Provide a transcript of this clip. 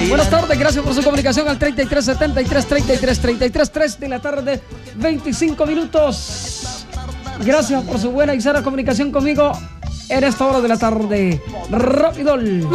Buenas tardes, gracias por su comunicación al 3373 3 de la tarde, 25 minutos. Gracias por su buena y sana comunicación conmigo en esta hora de la tarde. Rapidol.